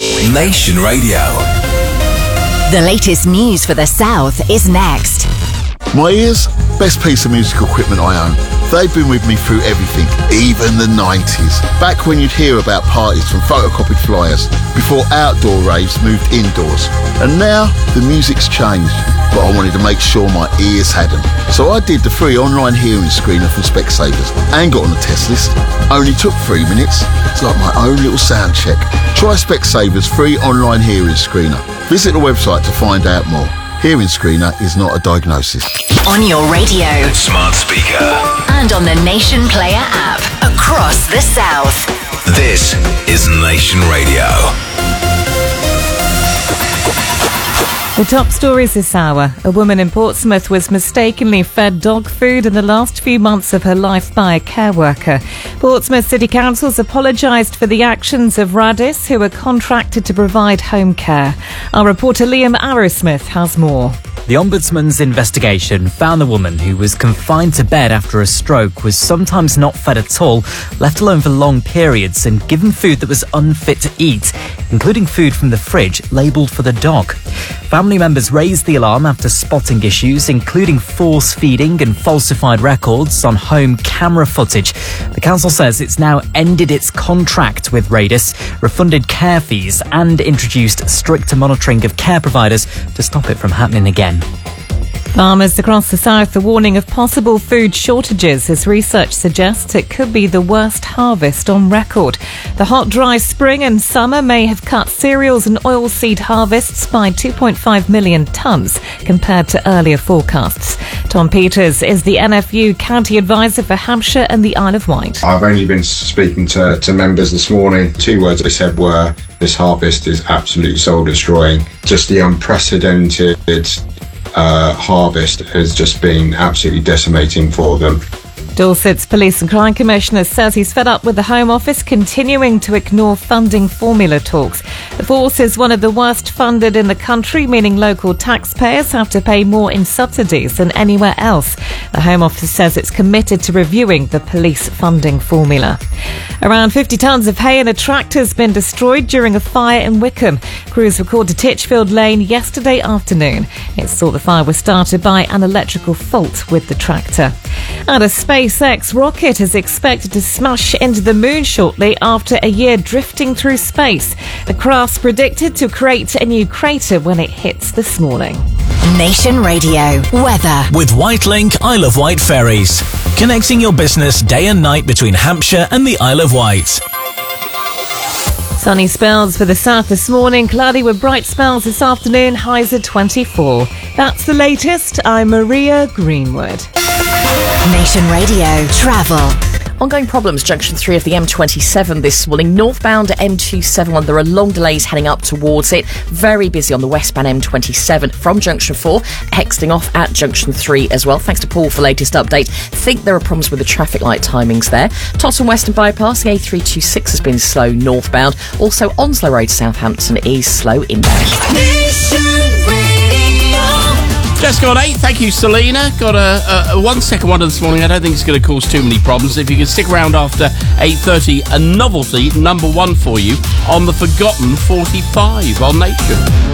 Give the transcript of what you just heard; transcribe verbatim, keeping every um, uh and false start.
Nation Radio. The latest news for the South is next. My ears, best piece of musical equipment I own. They've been with me through everything, even the nineties. Back when you'd hear about parties from photocopied flyers, before outdoor raves moved indoors. And now, the music's changed, but I wanted to make sure my ears hadn't. So I did the free online hearing screener from Specsavers and got on the test list. Only took three minutes. It's like my own little sound check. Try Specsavers free online hearing screener. Visit the website to find out more. Hearing screener is not a diagnosis. On your radio, Smart speaker. and on the Nation Player app across the South. This is Nation Radio. The top stories this hour. A woman in Portsmouth was mistakenly fed dog food in the last few months of her life by a care worker. Portsmouth City Council's apologised for the actions of Radis, who were contracted to provide home care. Our reporter Liam Arrowsmith has more. The Ombudsman's investigation found the woman, who was confined to bed after a stroke, was sometimes not fed at all, left alone for long periods, and given food that was unfit to eat, including food from the fridge labelled for the dog. Family members raised the alarm after spotting issues, including force feeding and falsified records on home camera footage. The council says it's now ended its contract with Radis, refunded care fees, and introduced stricter monitoring of care providers to stop it from happening again. Farmers across the south are warning of possible food shortages as research suggests it could be the worst harvest on record. The hot, dry spring and summer may have cut cereals and oilseed harvests by two point five million tonnes compared to earlier forecasts. Tom Peters is the N F U County Advisor for Hampshire and the Isle of Wight. I've only been speaking to, to members this morning. Two words they said were, this harvest is absolutely soul destroying. Just the unprecedented Uh, harvest has just been absolutely decimating for them. Dorset's Police and Crime Commissioner says he's fed up with the Home Office continuing to ignore funding formula talks. The force is one of the worst funded in the country, meaning local taxpayers have to pay more in subsidies than anywhere else. The Home Office says it's committed to reviewing the police funding formula. Around fifty tonnes of hay in a tractor has been destroyed during a fire in Wickham. Crews were called to Titchfield Lane yesterday afternoon. It's thought the fire was started by an electrical fault with the tractor. And a SpaceX rocket is expected to smash into the moon shortly after a year drifting through space. The craft's predicted to create a new crater when it hits this morning. Nation Radio. Weather. With Whitelink Isle of Wight ferries. Connecting your business day and night between Hampshire and the Isle of Wight. Sunny spells for the south this morning, cloudy with bright spells this afternoon, highs at twenty-four. That's the latest. I'm Maria Greenwood. Nation Radio. Travel. Ongoing problems, junction three of the M twenty-seven this morning. Northbound at M two seventy-one, there are long delays heading up towards it. Very busy on the westbound M twenty-seven from junction four, exiting off at junction three as well. Thanks to Paul for latest update. Think there are problems with the traffic light timings there. Totton Western Bypass, the A three twenty-six has been slow northbound. Also, Onslow Road, Southampton is slow inbound. Just got eight. Thank you, Selena. Got a, a, a one-second wonder this morning. I don't think it's going to cause too many problems. If you can stick around after eight thirty, a novelty, number one for you, on the Forgotten forty-five on Nation.